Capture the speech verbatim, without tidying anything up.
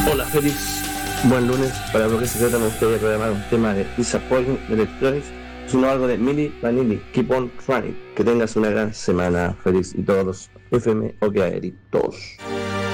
Hola Félix, buen lunes. Para lo que se trata me gustaría programar un tema de Disappointing Electronics, sino algo de Milli Vanilli, Keep on Trying. Que tengas una gran semana, Félix, y todos los F M OK Aeri, todos.